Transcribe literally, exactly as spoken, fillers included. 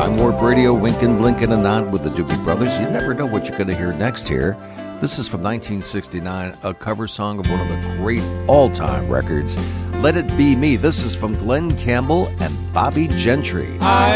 I'm Ward Radio, winking, blinking, and nod with the Doobie Brothers. You never know what you're going to hear next here. This is from nineteen sixty-nine, a cover song of one of the great all-time records, Let It Be Me. This is from Glenn Campbell and Bobby Gentry. I